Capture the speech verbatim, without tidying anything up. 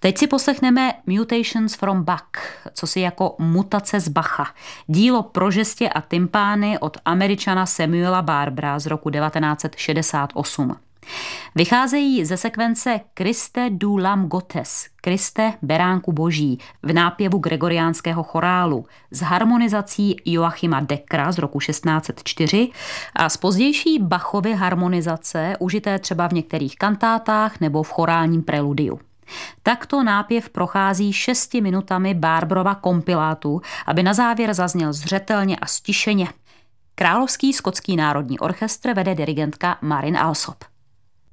Teď si poslechneme Mutations from Bach, co si jako mutace z Bacha. Dílo pro žestě a tympány od Američana Samuela Barbera z roku devatenáct set šedesát osm. Vycházejí ze sekvence Christe du Lam Gottes, Kriste beránku boží, v nápěvu gregoriánského chorálu s harmonizací Joachima Deckera z roku šestnáct set čtyři a z pozdější Bachovy harmonizace, užité třeba v některých kantátách nebo v chorálním preludiu. Takto nápěv prochází šesti minutami Barberova kompilátu, aby na závěr zazněl zřetelně a stišeně. Královský skotský národní orchestr vede dirigentka Marin Alsop.